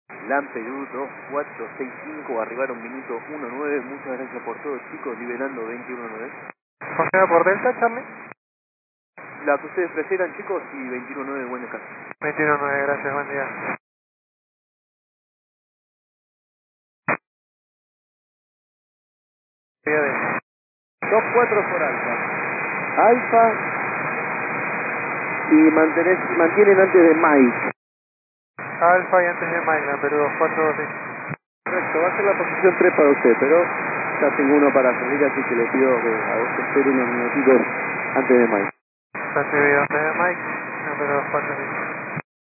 LAN Perú 2465, arribaron minuto 19, muchas gracias por todo chicos, liberando 219. Confirma por Delta, Charlie. La que ustedes prefieran chicos y 219 buen descanso. 21.9, gracias, buen día. Día de 24 por Alfa. Alfa y mantienen antes de Mike. Alfa y antes de Mike, Perú 2426. Correcto, va a ser la posición 3 para usted, pero ya tengo uno para salir, así que le pido que a usted espere unos minutitos antes de Mike. Recibido antes de Mike, Perú 2426.